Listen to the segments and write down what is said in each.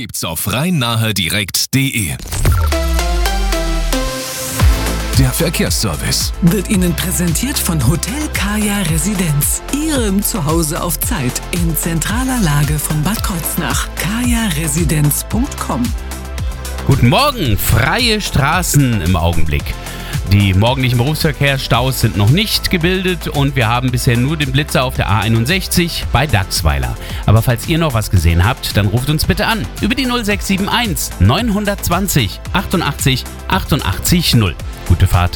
gibt's auf rhein-nahe-direkt.de. Der Verkehrsservice wird Ihnen präsentiert von Hotel Kaya Residenz, Ihrem Zuhause auf Zeit in zentraler Lage von Bad Kreuznach. kajaresidenz.com. Guten Morgen, freie Straßen im Augenblick. Die morgendlichen Berufsverkehrsstaus sind noch nicht gebildet und wir haben bisher nur den Blitzer auf der A61 bei Dachsweiler. Aber falls ihr noch was gesehen habt, dann ruft uns bitte an über die 0671 920 88 88 0. Gute Fahrt.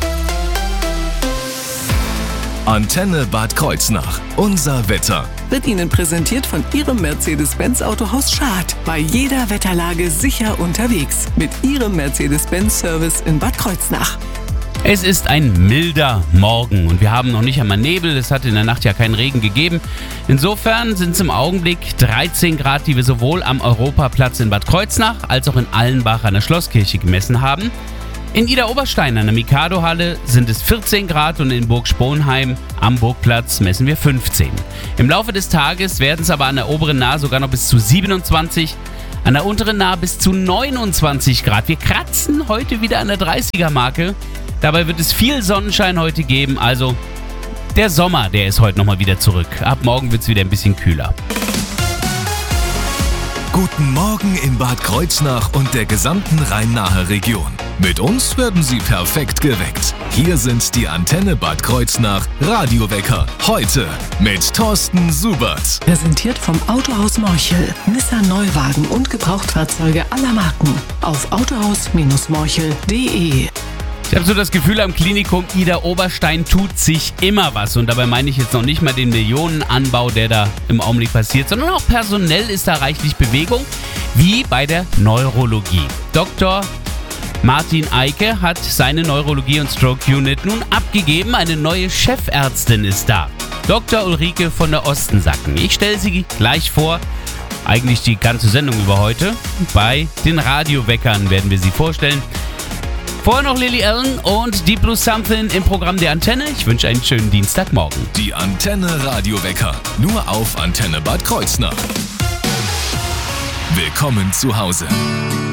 Antenne Bad Kreuznach. Unser Wetter wird Ihnen präsentiert von Ihrem Mercedes-Benz Autohaus Schad. Bei jeder Wetterlage sicher unterwegs mit Ihrem Mercedes-Benz-Service in Bad Kreuznach. Es ist ein milder Morgen und wir haben noch nicht einmal Nebel. Es hat in der Nacht ja keinen Regen gegeben. Insofern sind es im Augenblick 13 Grad, die wir sowohl am Europaplatz in Bad Kreuznach als auch in Allenbach an der Schlosskirche gemessen haben. In Idar-Oberstein an der Mikado-Halle sind es 14 Grad und in Burg Sponheim am Burgplatz messen wir 15. Im Laufe des Tages werden es aber an der oberen Nahe sogar noch bis zu 27, an der unteren Nahe bis zu 29 Grad. Wir kratzen heute wieder an der 30er-Marke. Dabei wird es viel Sonnenschein heute geben, also der Sommer, der ist heute nochmal wieder zurück. Ab morgen wird es wieder ein bisschen kühler. Guten Morgen in Bad Kreuznach und der gesamten Rhein-Nahe-Region. Mit uns werden Sie perfekt geweckt. Hier sind die Antenne Bad Kreuznach Radiowecker. Heute mit Thorsten Subert. Präsentiert vom Autohaus Morchel. Nissan Neuwagen und Gebrauchtfahrzeuge aller Marken. Auf autohaus-morchel.de. Ich habe so das Gefühl, am Klinikum Idar-Oberstein tut sich immer was. Und dabei meine ich jetzt noch nicht mal den Millionenanbau, der da im Augenblick passiert, sondern auch personell ist da reichlich Bewegung, wie bei der Neurologie. Dr. Martin Eike hat seine Neurologie- und Stroke-Unit nun abgegeben. Eine neue Chefärztin ist da. Dr. Ulrike von der Ostensacken. Ich stelle sie gleich vor. Eigentlich die ganze Sendung über heute. Bei den Radioweckern werden wir sie vorstellen. Vorher noch Lily Allen und Deep Blue Something im Programm der Antenne. Ich wünsche einen schönen Dienstagmorgen. Die Antenne Radiowecker. Nur auf Antenne Bad Kreuznach. Willkommen zu Hause.